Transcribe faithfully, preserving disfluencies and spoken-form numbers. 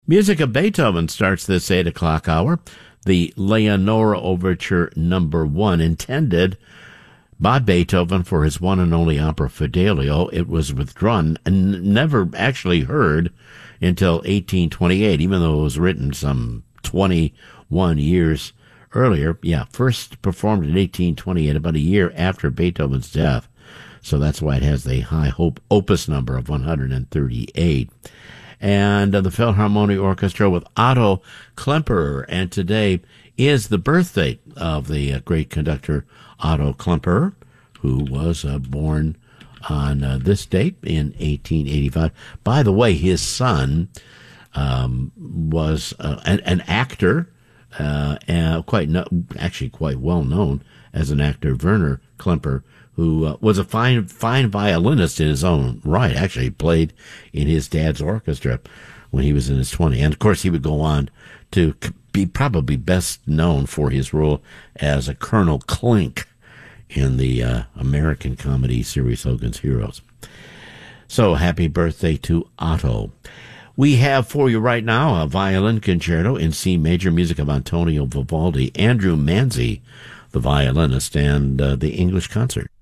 Music of Beethoven starts this eight o'clock hour. The Leonora Overture number one, intended by Beethoven for his one and only opera Fidelio. It was withdrawn and never actually heard until eighteen twenty-eight, even though it was written some twenty-one years earlier. Yeah, first performed in eighteen twenty-eight, about a year after Beethoven's death. So that's why it has the high hope opus number of one hundred thirty-eight. And uh, the Philharmonic Orchestra with Otto Klemperer. And today is the birthday of the uh, great conductor Otto Klemperer, who was uh, born on uh, this date in eighteen eighty-five. By the way, his son um, was uh, an, an actor, uh, and quite no, actually quite well known as an actor, Werner Klemperer, who uh, was a fine fine violinist in his own right. Actually played in his dad's orchestra when he was in his twenties. And, of course, he would go on to be probably best known for his role as a Colonel Klink in the uh, American comedy series Hogan's Heroes. So, happy birthday to Otto. We have for you right now a violin concerto in C major, music of Antonio Vivaldi, Andrew Manzi, the violinist, and uh, the English concert.